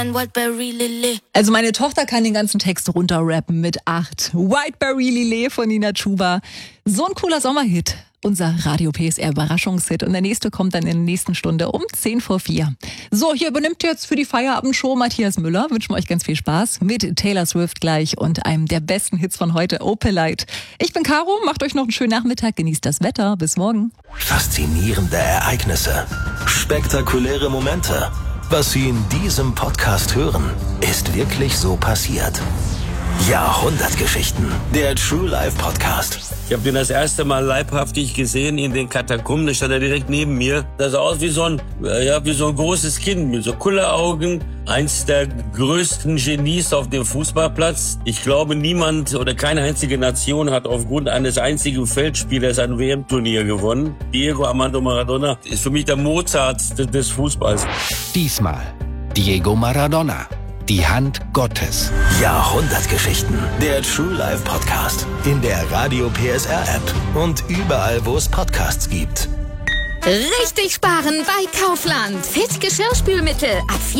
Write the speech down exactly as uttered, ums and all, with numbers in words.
Also meine Tochter kann den ganzen Text runterrappen mit acht. Whiteberry Lillet von Nina Chuba. So ein cooler Sommerhit. Unser Radio P S R Überraschungshit. Und der nächste kommt dann in der nächsten Stunde um zehn vor vier. So, hier übernimmt jetzt für die Feierabendshow Matthias Müller. Wünschen wir euch ganz viel Spaß mit Taylor Swift gleich und einem der besten Hits von heute, Opalite. Ich bin Caro, macht euch noch einen schönen Nachmittag, genießt das Wetter. Bis morgen. Faszinierende Ereignisse, spektakuläre Momente. Was Sie in diesem Podcast hören, ist wirklich so passiert. Jahrhundertgeschichten, der True Life Podcast. Ich habe den das erste Mal leibhaftig gesehen in den Katakomben. Da stand er direkt neben mir. Das sah aus wie so ein, ja, wie so ein großes Kind mit so Kulleraugen. Eins der größten Genies auf dem Fußballplatz. Ich glaube, niemand oder keine einzige Nation hat aufgrund eines einzigen Feldspielers ein W M-Turnier gewonnen. Diego Armando Maradona ist für mich der Mozart des Fußballs. Diesmal Diego Maradona. Die Hand Gottes. Jahrhundertgeschichten. Der True Life Podcast. In der Radio P S R App. Und überall, wo es Podcasts gibt. Richtig sparen bei Kaufland. Fit Geschirrspülmittel ab